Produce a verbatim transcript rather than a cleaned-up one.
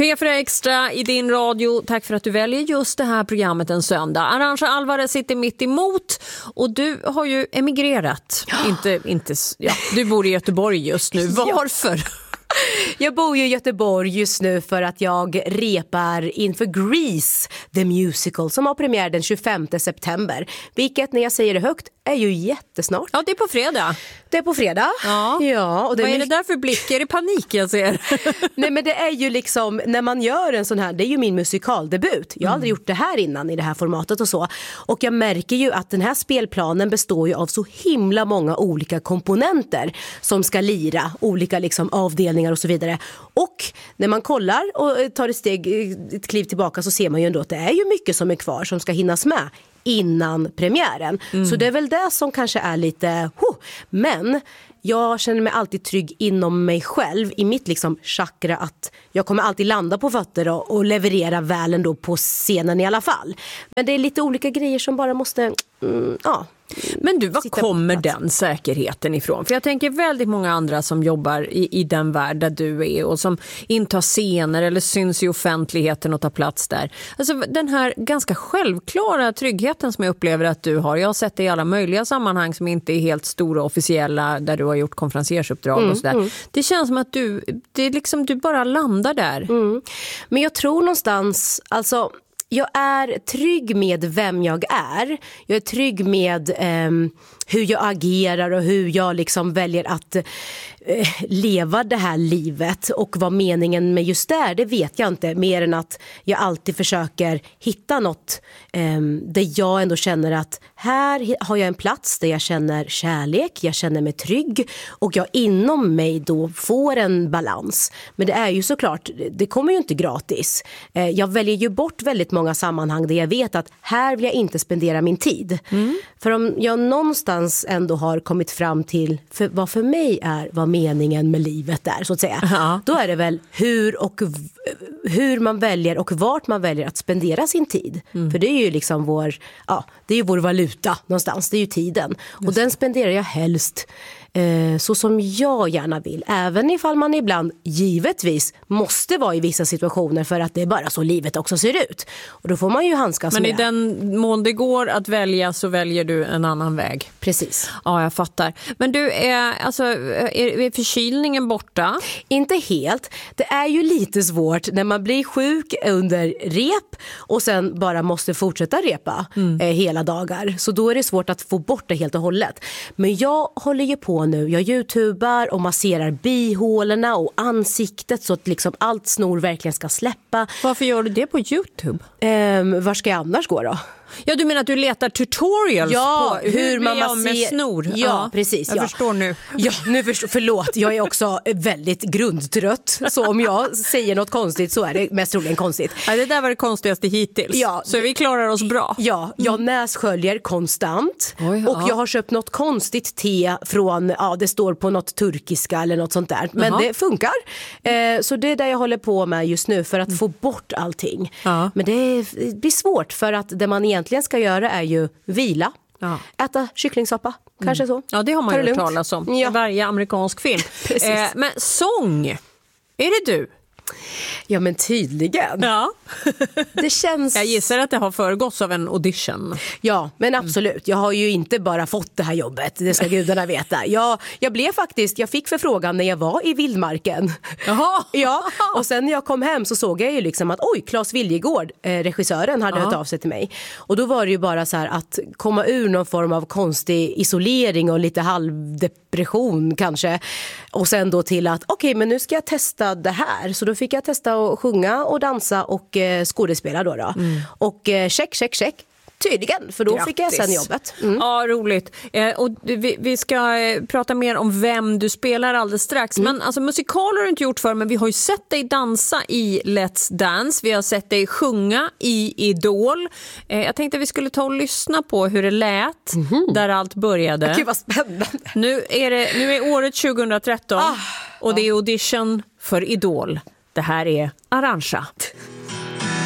P fyra Extra i din radio. Tack för att du väljer just det här programmet en söndag. Arantxa Alvarez sitter mitt emot och du har ju emigrerat. Ja. Inte, inte, ja, du bor i Göteborg just nu. Varför? Jag bor ju i Göteborg just nu för att jag repar inför Grease the Musical som har premiär den tjugofemte september. Vilket, när jag säger det högt, är ju jättesnart. Ja, det är på fredag. Det är på fredag. Ja. Ja, och det Vad är, är det där för blick? Är det panik jag ser? Nej, men det är ju liksom, när man gör en sån här, det är ju min musikaldebut. Jag har mm. aldrig gjort det här innan i det här formatet och så. Och jag märker ju att den här spelplanen består ju av så himla många olika komponenter som ska lira, olika liksom avdelningar och så vidare. Och när man kollar och tar ett steg, ett kliv tillbaka, så ser man ju ändå att det är ju mycket som är kvar som ska hinnas med innan premiären. Mm. Så det är väl det som kanske är lite huh. Men jag känner mig alltid trygg inom mig själv, i mitt liksom chakra, att jag kommer alltid landa på fötter och, och leverera väl ändå på scenen i alla fall. Men det är lite olika grejer som bara måste mm, ja. Men du, var kommer den säkerheten ifrån? För jag tänker väldigt många andra som jobbar i, i den värld där du är och som intar scener eller syns i offentligheten och tar plats där. Alltså den här ganska självklara tryggheten som jag upplever att du har. Jag har sett det i alla möjliga sammanhang som inte är helt stora och officiella, där du har gjort konferensersuppdrag mm, och sådär. Mm. Det känns som att du, det är liksom, du bara landar där. Mm. Men jag tror någonstans, alltså... Jag är trygg med vem jag är. Jag är trygg med eh, hur jag agerar och hur jag liksom väljer att eh, leva det här livet. Och vad meningen med just det, det vet jag inte. Mer än att jag alltid försöker hitta något eh, där jag ändå känner att här har jag en plats där jag känner kärlek, jag känner mig trygg. Och jag inom mig då får en balans. Men det är ju såklart, det kommer ju inte gratis. Eh, jag väljer ju bort väldigt många många sammanhang där jag vet att här vill jag inte spendera min tid. Mm. För om jag någonstans ändå har kommit fram till för vad för mig är vad meningen med livet är, så att säga. Ja. Då är det väl hur och hur man väljer och vart man väljer att spendera sin tid. Mm. För det är ju liksom vår, ja, det är ju vår valuta någonstans, det är ju tiden. Just. Och den spenderar jag helst Eh, så som jag gärna vill. Även ifall man ibland givetvis måste vara i vissa situationer för att det är bara så livet också ser ut. Och då får man ju handskas med. Men i den mån det går att välja så väljer du en annan väg. Precis. Ja, jag fattar. Men du, är, alltså, är förkylningen borta? Inte helt. Det är ju lite svårt när man blir sjuk under rep och sen bara måste fortsätta repa mm. eh, hela dagar. Så då är det svårt att få bort det helt och hållet. Men jag håller ju på nu. Jag youtubar och masserar bihålorna och ansiktet så att liksom allt snor verkligen ska släppa. Varför gör du det på YouTube? Um, var ska jag annars gå då? Ja, du menar att du letar tutorials ja, på hur, hur man masserar med snor? Ja, ja, precis. Jag ja. förstår nu. Ja, nu förstår, förlåt. Jag är också väldigt grundtrött. Så om jag säger något konstigt så är det mest troligen konstigt. Ja, det där var det konstigaste hittills. Ja, så vi klarar oss bra. Ja, jag nässköljer konstant. Oj, och ja. jag har köpt något konstigt te från, ja, det står på något turkiska eller något sånt där. Men Aha. det funkar. Eh, så det är det jag håller på med just nu för att mm. få bort allting. Ja. Men det, är, det blir svårt för att det man egentligen egentligen ska göra är ju vila. Ja. Äta kycklingsoppa, kanske så. Ja, det har man ju hört talas om i varje amerikansk film. eh, men sång, är det du? Ja, men tydligen. Ja. Det känns... Jag gissar att det har föregåtts av en audition. Ja, men absolut. Jag har ju inte bara fått det här jobbet. Det ska gudarna veta. Jag, jag blev faktiskt, jag fick förfrågan när jag var i vildmarken. Jaha. Ja, och sen när jag kom hem så såg jag ju liksom att oj, Claes Viljegård, eh, regissören, hade Aha. hört av sig till mig. Och då var det ju bara så här att komma ur någon form av konstig isolering och lite halvdepression kanske. Och sen då till att okej, okay, men nu ska jag testa det här. Så då fick jag testa att sjunga och dansa och eh, skådespela då. då. Mm. Och eh, check, check, check. Tydligen, för då Grattis. Fick jag sen jobbet. Mm. Ja, roligt. Eh, och vi, vi ska eh, prata mer om vem du spelar alldeles strax. Mm. Men alltså, musikaler har du inte gjort för, men vi har ju sett dig dansa i Let's Dance. Vi har sett dig sjunga i Idol. Eh, jag tänkte att vi skulle ta och lyssna på hur det lät mm. där allt började. Gud, vad spännande. Nu är, det, nu är året tjugohundratretton ah, och det är audition för Idol. Det här är Arantxa.